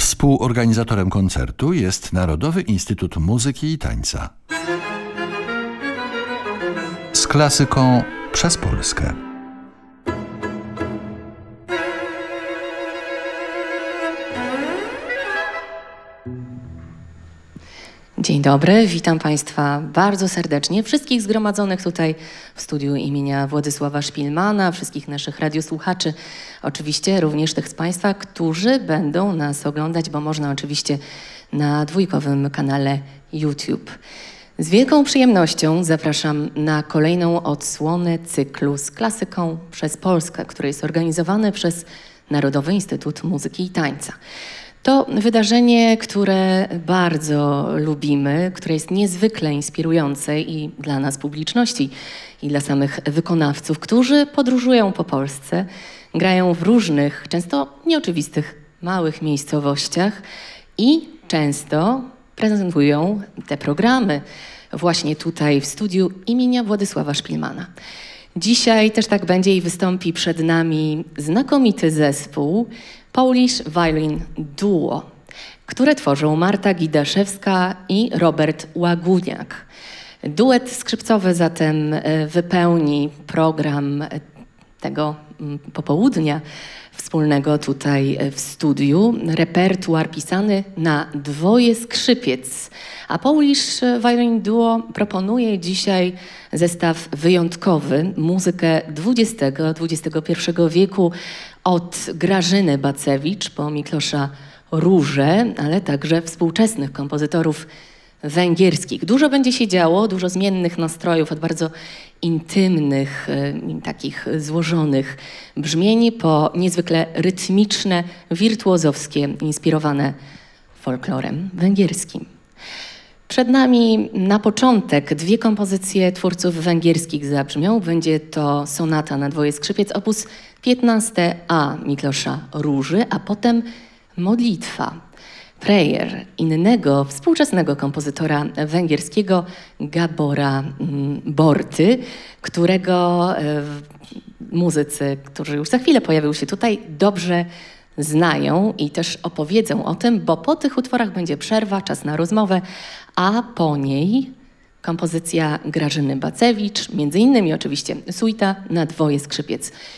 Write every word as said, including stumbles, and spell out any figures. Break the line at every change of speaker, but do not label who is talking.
Współorganizatorem koncertu jest Narodowy Instytut Muzyki i Tańca. Z klasyką przez Polskę.
Dzień dobry, witam Państwa bardzo serdecznie, wszystkich zgromadzonych tutaj w studiu imienia Władysława Szpilmana, wszystkich naszych radiosłuchaczy, oczywiście również tych z Państwa, którzy będą nas oglądać, bo można oczywiście na dwójkowym kanale YouTube. Z wielką przyjemnością zapraszam na kolejną odsłonę cyklu z klasyką przez Polskę, który jest organizowany przez Narodowy Instytut Muzyki i Tańca. To wydarzenie, które bardzo lubimy, które jest niezwykle inspirujące i dla nas, publiczności, i dla samych wykonawców, którzy podróżują po Polsce, grają w różnych, często nieoczywistych, małych miejscowościach i często prezentują te programy właśnie tutaj w studiu imienia Władysława Szpilmana. Dzisiaj też tak będzie i wystąpi przed nami znakomity zespół Polish Violin Duo, które tworzą Marta Gidaszewska i Robert Łaguniak. Duet skrzypcowy zatem wypełni program tego popołudnia wspólnego tutaj w studiu, repertuar pisany na dwoje skrzypiec. A Polish Violin Duo proponuje dzisiaj zestaw wyjątkowy, muzykę dwudziestego dwudziestego pierwszego wieku od Grażyny Bacewicz po Miklósa Różę, ale także współczesnych kompozytorów węgierskich. Dużo będzie się działo, dużo zmiennych nastrojów, od bardzo intymnych, takich złożonych brzmień po niezwykle rytmiczne, wirtuozowskie, inspirowane folklorem węgierskim. Przed nami na początek dwie kompozycje twórców węgierskich zabrzmią. Będzie to sonata na dwoje skrzypiec op. piętnaście a Miklósa Róży, a potem modlitwa, prayer, innego współczesnego kompozytora węgierskiego Gabora Borty, którego muzycy, którzy już za chwilę pojawią się tutaj, dobrze znają i też opowiedzą o tym, bo po tych utworach będzie przerwa, czas na rozmowę, a po niej kompozycja Grażyny Bacewicz, między innymi oczywiście suita na dwoje skrzypiec